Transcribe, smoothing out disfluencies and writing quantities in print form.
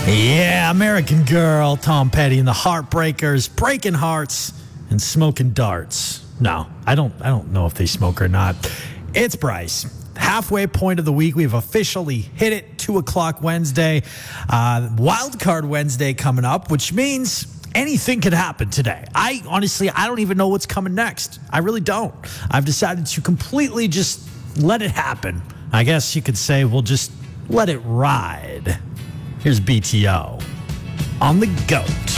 Yeah, American Girl, Tom Petty and the Heartbreakers, breaking hearts and smoking darts. No, I don't know if they smoke or not. It's Bryce. Halfway point of the week. We've officially hit it. 2 o'clock Wednesday. Wildcard Wednesday coming up, which means anything could happen today. I don't even know what's coming next. I really don't. I've decided to completely just let it happen. I guess you could say we'll just let it ride. Here's BTO on the GOAT.